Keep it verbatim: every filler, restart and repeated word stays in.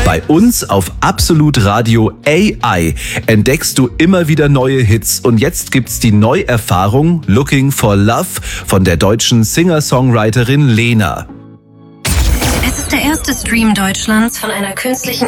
Bei uns auf Absolut Radio A I entdeckst du immer wieder neue Hits und jetzt gibt's die Neuerfahrung Looking for Love von der deutschen Singer-Songwriterin Lena. Es ist der erste Stream Deutschlands von einer künstlichen